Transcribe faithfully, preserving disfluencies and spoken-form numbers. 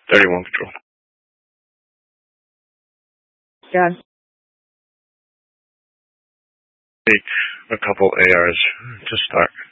thirty-one Control. John. A couple A Rs to start.